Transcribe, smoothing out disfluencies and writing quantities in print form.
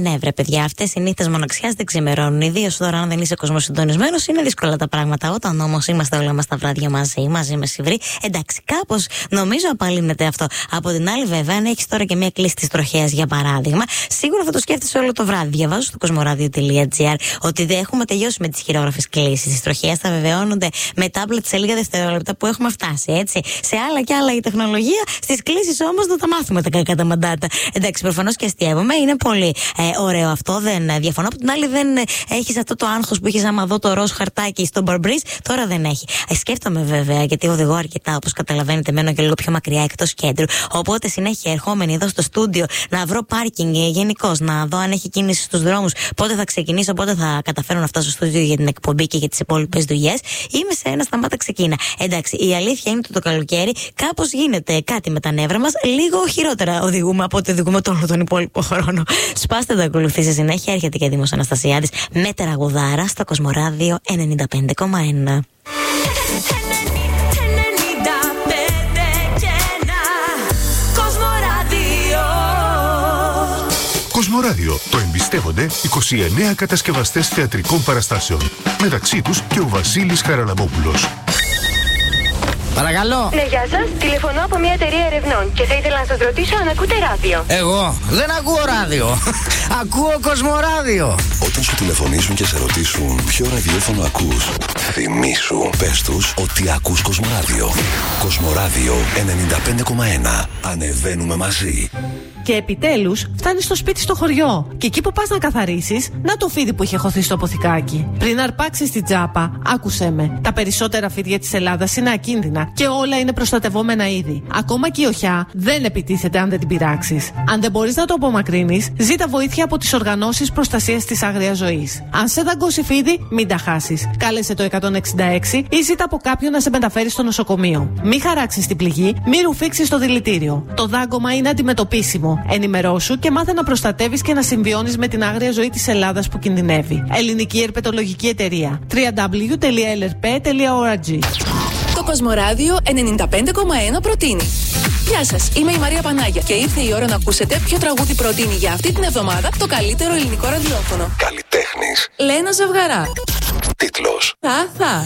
ναι, βρε παιδιά, αυτές οι νύχτες μοναξιάς δεν ξημερώνουν. Ιδίως τώρα, αν δεν είσαι κοσμοσυντονισμένος, είναι δύσκολα τα πράγματα. Όταν όμως είμαστε όλα μας τα βράδια μαζί μεσημβρί, εντάξει, κάπως νομίζω απαλύνεται αυτό. Από την άλλη, βέβαια, αν έχεις τώρα και μια κλίση της τροχέας, για παράδειγμα, σίγουρα θα το σκέφτεσαι όλο το βράδυ. Διαβάζω στο κοσμοradio.gr ότι δεν έχουμε τελειώσει με τις χειρόγραφες κλίσεις της τροχέας. Θα βεβαιώνονται με τάμπλετ σε λίγα δευτερόλεπτα που έχουμε φτάσει, έτσι. Σε άλλα και άλλα η τεχνολογία, στις κλίσεις όμως να τα μάθουμε τα κακά τα μαντάτα. Εντάξει, προφανώς και αστιεύομαι, είναι πολύ ωραίο αυτό, δεν διαφωνώ. Από την άλλη, δεν έχεις αυτό το άγχος που είχες άμα δω το ροζ χαρτάκι στο Μπαρμπρίζ, τώρα δεν έχει. Σκέφτομαι βέβαια, γιατί οδηγώ αρκετά, όπως καταλαβαίνετε, μένω και λίγο πιο μακριά εκτός κέντρου. Οπότε συνέχεια ερχόμενοι εδώ στο στούντιο να βρω πάρκινγκ γενικώς, να δω αν έχει κίνηση στους δρόμους, πότε θα ξεκινήσω, πότε θα καταφέρω να φτάσω στο στούντιο για την εκπομπή και για τις υπόλοιπες δουλειές. Είμαι σε ένα σταμάτα ξεκίνα. Εντάξει, η αλήθεια είναι ότι το καλοκαίρι κάπως γίνεται κάτι με τα νεύρα μας. Λίγο χειρότερα οδηγούμε από ό,τι οδηγούμε όλο τον υπόλοιπο χρόνο. Σπάστε το ακολουθεί σε συνέχεια. Έρχεται και Δήμος Αναστασιάδης με τραγουδάρα στο Κοσμοράδιο 95,1. Κοσμοράδιο. Το εμπιστεύονται 29 κατασκευαστές θεατρικών παραστάσεων. Μεταξύ τους και ο Βασίλης Χαραλαμπόπουλος. Παρακαλώ. Ναι, γεια σας. Τηλεφωνώ από μια εταιρεία ερευνών και θα ήθελα να σας ρωτήσω αν ακούτε ράδιο. Εγώ δεν ακούω ράδιο. Ακούω Κοσμοράδιο. Όταν σου τηλεφωνήσουν και σε ρωτήσουν ποιο ραδιόφωνο ακούς, θυμήσου, πες τους ότι ακούς Κοσμοράδιο. Κοσμοράδιο 95,1. Ανεβαίνουμε μαζί. Και επιτέλους φτάνεις στο σπίτι στο χωριό. Και εκεί που πας να καθαρίσεις, να το φίδι που είχε χωθεί στο αποθηκάκι. Πριν αρπάξεις την τσάπα, άκουσέ με. Τα περισσότερα φίδια της Ελλάδας είναι ακίνδυνα και όλα είναι προστατευόμενα είδη. Ακόμα και η οχιά δεν επιτίθεται αν δεν την πειράξεις. Αν δεν μπορείς να το απομακρύνεις, ζήτα βοήθεια από τις οργανώσεις προστασίας της άγριας ζωής. Αν σε δαγκώσει φίδι, μην τα χάσεις. Κάλεσε το 166 ή ζήτα από κάποιον να σε μεταφέρει στο νοσοκομείο. Μην χαράξεις την πληγή, μην ρουφήξεις το δηλητήριο. Το δάγκωμα είναι αντιμετωπίσιμο. Ενημερώσου και μάθε να προστατεύεις και να συμβιώνεις με την άγρια ζωή της Ελλάδας που κινδυνεύει. Ελληνική Ερπετολογική Εταιρεία. www.lrp.org. Το Κοσμοράδιο 95,1 προτείνει. Γεια σας, είμαι η Μαρία Πανάγια και ήρθε η ώρα να ακούσετε ποιο τραγούδι προτείνει για αυτή την εβδομάδα το καλύτερο ελληνικό ραδιόφωνο. Καλλιτέχνης. Λένα Ζευγαρά. Τίτλος. Θα.